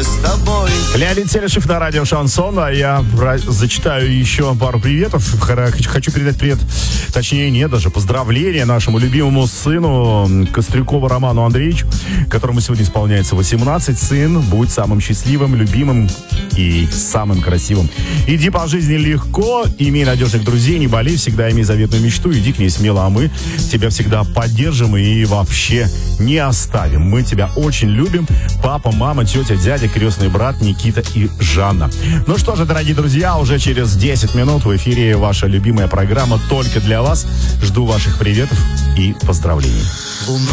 с тобой. Леонид Телешев на радио Шансон, а я зачитаю еще пару приветов. Хочу передать привет, точнее нет, даже поздравления нашему любимому сыну Кострюкову Роману Андреевичу, которому сегодня исполняется 18. Сын, будь самым счастливым, любимым и самым красивым. Иди по жизни легко, имей надежных друзей, не болей, всегда имей заветную мечту, иди к ней смело, а мы тебя всегда поддержим и вообще не оставим. Мы тебя очень любим. Папа, мама, тетя, дядя, крестный брат Никита и Жанна. Ну что же, дорогие друзья, уже через 10 минут в эфире ваша любимая программа «Только для вас». Жду ваших приветов и поздравлений. Луна